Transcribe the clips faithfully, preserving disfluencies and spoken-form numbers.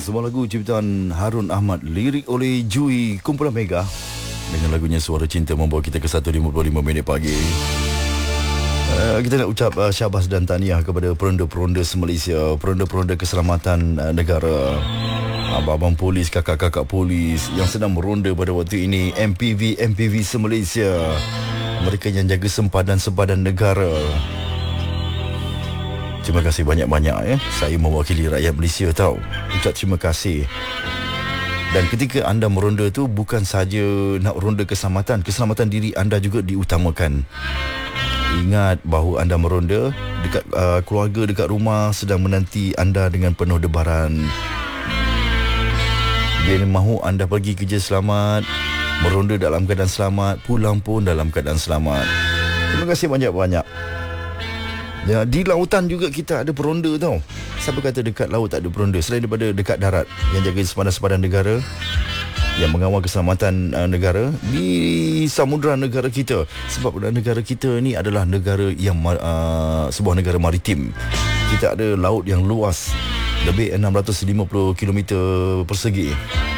Sebuah lagu ciptaan Harun Ahmad, lirik oleh Jui, kumpulan Mega. Dengan lagunya Suara Cinta membawa kita ke satu lima puluh lima minit pagi. Uh, kita nak ucap uh, syabas dan tahniah kepada peronda-peronda Malaysia, peronda-peronda keselamatan uh, negara, abang-abang polis, kakak-kakak polis yang sedang meronda pada waktu ini, M P V M P V se-Malaysia, mereka yang jaga sempadan-sempadan negara. Terima kasih banyak-banyak ya. Saya mewakili rakyat Malaysia tahu. Ucap terima kasih. Dan ketika anda meronda tu bukan saja nak ronda keselamatan, keselamatan diri anda juga diutamakan. Ingat bahawa anda meronda dekat uh, keluarga dekat rumah sedang menanti anda dengan penuh debaran. Dia mahu anda pergi kerja selamat, meronda dalam keadaan selamat, pulang pun dalam keadaan selamat. Terima kasih banyak-banyak. Ya, di lautan juga kita ada peronda tau. Siapa kata dekat laut tak ada peronda? Selain daripada dekat darat yang jaga sempadan-sempadan negara, yang mengawal keselamatan uh, negara di samudera negara kita. Sebab negara kita ni adalah negara yang uh, sebuah negara maritim. Kita ada laut yang luas, lebih enam ratus lima puluh kilometer persegi,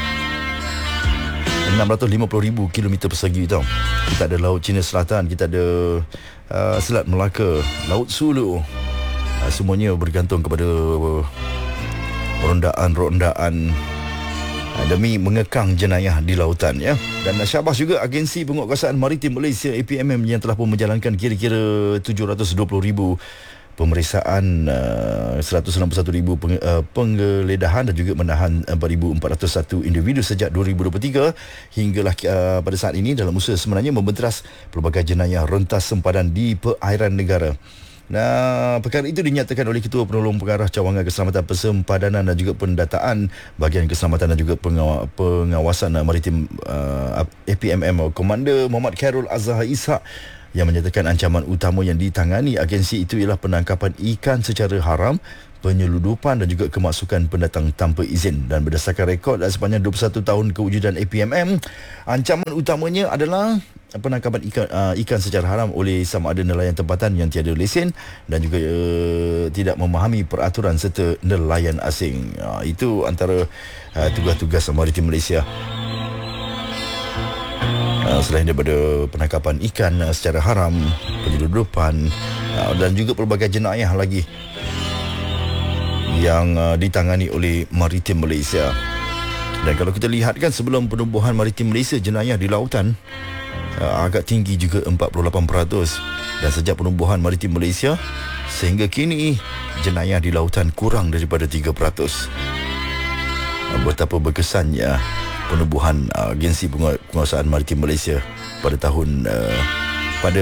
enam ratus lima puluh ribu kilometer persegi tau. Kita ada Laut Cina Selatan, kita ada uh, Selat Melaka, Laut Sulu. uh, Semuanya bergantung kepada uh, rondaan-rondaan uh, demi mengekang jenayah di lautan ya. Dan uh, syabas juga Agensi Penguatkuasaan Maritim Malaysia A P M M yang telah pun menjalankan kira-kira tujuh ratus dua puluh ribu pemeriksaan, uh, seratus enam puluh satu ribu peng, uh, penggeledahan dan juga menahan empat ribu empat ratus satu individu sejak dua ribu dua puluh tiga hinggalah uh, pada saat ini dalam usaha sebenarnya membenteras pelbagai jenayah rentas sempadan di perairan negara. Nah, perkara itu dinyatakan oleh Ketua Penolong Pengarah Cawangan Keselamatan Persempadanan dan juga Pendataan Bahagian Keselamatan dan juga Pengaw- Pengawasan Maritim uh, A P M M, Komander Muhammad Khairul Azhar Ishak, yang menyatakan ancaman utama yang ditangani agensi itu ialah penangkapan ikan secara haram, penyeludupan dan juga kemasukan pendatang tanpa izin. Dan berdasarkan rekod sepanjang dua puluh satu tahun kewujudan A P M M, ancaman utamanya adalah penangkapan ikan uh, ikan secara haram oleh sama ada nelayan tempatan yang tiada lesen dan juga uh, tidak memahami peraturan serta nelayan asing. Uh, itu antara uh, tugas-tugas maritim Malaysia. Uh, selain daripada penangkapan ikan uh, secara haram, penyeludupan uh, dan juga pelbagai jenayah lagi yang uh, ditangani oleh Maritim Malaysia. Dan kalau kita lihat kan, sebelum penubuhan Maritim Malaysia, jenayah di lautan uh, agak tinggi juga empat puluh lapan peratus. Dan sejak penubuhan Maritim Malaysia sehingga kini, jenayah di lautan kurang daripada tiga peratus. Uh, betapa berkesannya penubuhan uh, Agensi Penguasaan Maritim Malaysia pada tahun uh, pada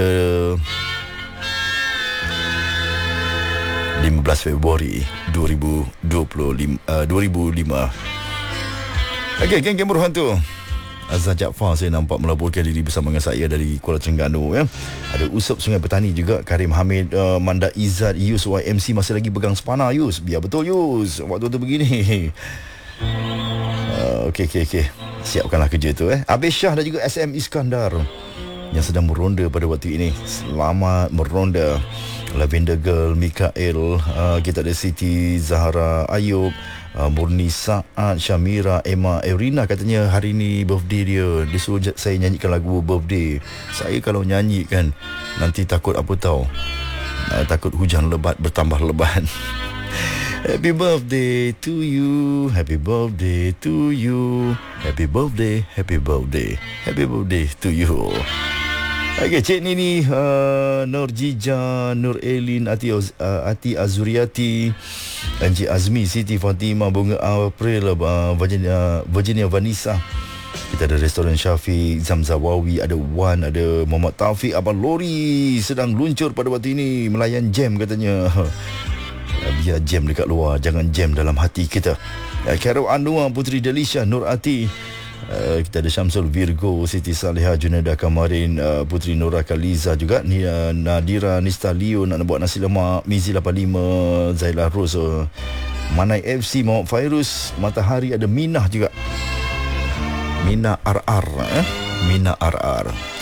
lima belas Februari dua ribu dua puluh lima, uh, dua ribu lima. Okey, geng-geng berhantu, Azhar Jaafar saya nampak melaporkan diri bersama dengan saya dari Kuala Terengganu ya. Ada Usop Sungai Petani juga, Karim Hamid, uh, Manda Izzat, Yus Y M C masih lagi pegang sepana. Yus, biar betul Yus, waktu tu begini. Uh, okey okey okey. Siapkanlah kerja tu eh. Abis Shah dan juga S M Iskandar yang sedang meronda pada waktu ini. Selamat meronda. Lavender Girl, Mikael, uh, kita ada Siti Zahra Ayub, uh, Murni Saad, Syamira, Emma, Erina katanya hari ni birthday dia. Dia suruh saya nyanyikan lagu birthday. Saya kalau nyanyi kan nanti takut apa tahu. Uh, takut hujan lebat bertambah lebat. Happy birthday to you, happy birthday to you, happy birthday, happy birthday, happy birthday to you. Okey, Cik Nini, uh, Nur Jija, Nur Elin, Ati, uh, Ati Azuriati, Encik Azmi, Siti Fatimah, Bunga April, uh, Virginia, Virginia Vanessa. Kita ada Restoran Syafiq, Zamzawawi, ada Wan, ada Muhammad Taufik, Abang Lori sedang luncur pada waktu ini melayan jam katanya. Biar jam dekat luar, jangan jam dalam hati kita. Carol Anwar, Putri Delisha, Nur Ati. Uh, kita ada Syamsul Virgo, Siti Salihah, Junaida Kamarin, uh, Putri Nora Kaliza juga, ni, uh, Nadira Nista Leo nak buat nasi lemak, Mizi lapan puluh lima, Zaila Rose, uh, Manai F C, Muhammad Fairuz, Matahari, ada Minah juga, Minah R R eh? Minah R R.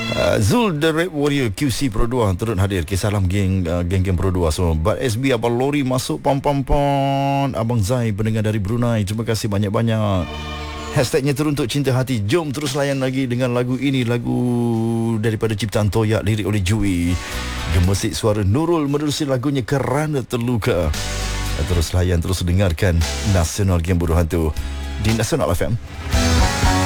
Uh, Zul the Red Warrior Q C Pro dua turut hadir. Kisah salam geng uh, geng-geng Pro dua semua. But S B Abang Lori masuk pam pam pam. Abang Zai pendengar dari Brunei. Terima kasih banyak-banyak. Hashtagnya teruntuk cinta hati. Jom terus layan lagi dengan lagu ini, lagu daripada ciptaan Toyak, lirik oleh Jui. Gemesik suara Nurul menerusi lagunya Kerana Terluka. Terus layan, terus dengarkan Nasional Game Bodoh Hantu di Nasional F M.